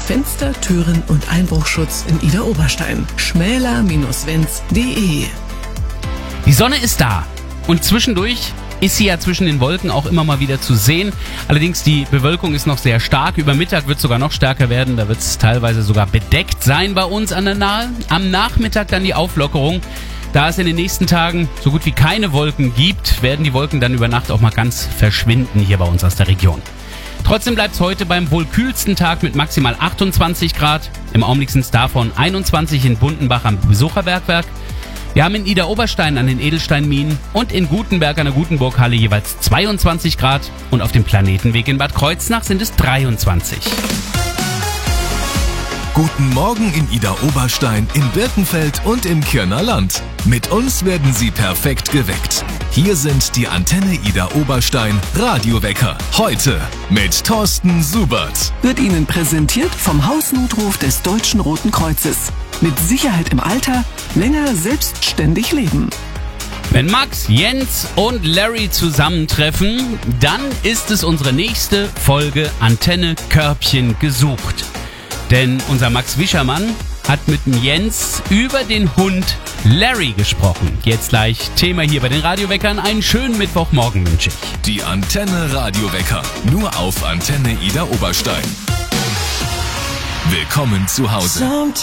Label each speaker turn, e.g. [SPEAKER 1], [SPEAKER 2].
[SPEAKER 1] Fenster, Türen und Einbruchschutz in Idar-Oberstein. schmäler-wenz.de.
[SPEAKER 2] Die Sonne ist da und zwischendurch ist sie ja zwischen den Wolken auch immer mal wieder zu sehen. Allerdings die Bewölkung ist noch sehr stark. Über Mittag wird es sogar noch stärker werden. Da wird es teilweise sogar bedeckt sein bei uns an der Nahe. Am Nachmittag dann die Auflockerung. Da es in den nächsten Tagen so gut wie keine Wolken gibt, werden die Wolken dann über Nacht auch mal ganz verschwinden hier bei uns aus der Region. Trotzdem bleibt es heute beim wohl kühlsten Tag mit maximal 28 Grad. Im Augenblick sind es davon 21 in Bundenbach am Besucherbergwerk. Wir haben in Idar-Oberstein an den Edelsteinminen und in Gutenberg an der Gutenburghalle jeweils 22 Grad und auf dem Planetenweg in Bad Kreuznach sind es 23.
[SPEAKER 3] Guten Morgen in Idar-Oberstein, in Birkenfeld und im Kirner Land. Mit uns werden Sie perfekt geweckt. Hier sind die Antenne Idar-Oberstein Radiowecker. Heute mit Thorsten Subert.
[SPEAKER 1] Wird Ihnen präsentiert vom Hausnotruf des Deutschen Roten Kreuzes. Mit Sicherheit im Alter, länger selbstständig leben.
[SPEAKER 2] Wenn Max, Jens und Larry zusammentreffen, dann ist es unsere nächste Folge Antenne Körbchen gesucht. Denn unser Max Wischermann hat mit dem Jens über den Hund Larry gesprochen. Jetzt gleich Thema hier bei den Radioweckern. Einen schönen Mittwochmorgen wünsche ich.
[SPEAKER 3] Die Antenne Radiowecker, nur auf Antenne Idar-Oberstein. Willkommen zu Hause.